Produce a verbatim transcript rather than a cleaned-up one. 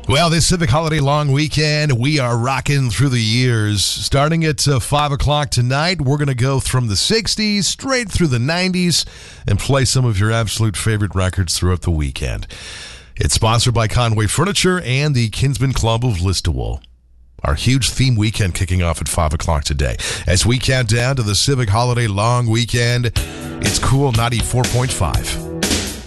Well, this Civic Holiday long weekend, we are rocking through the years. Starting at uh, five o'clock tonight, we're going to go from the sixties straight through the nineties and play some of your absolute favorite records throughout the weekend. It's sponsored by Conway Furniture and the Kinsman Club of Listowel. Our huge theme weekend kicking off at five o'clock today. As we count down to the Civic Holiday long weekend, it's Cool ninety-four point five.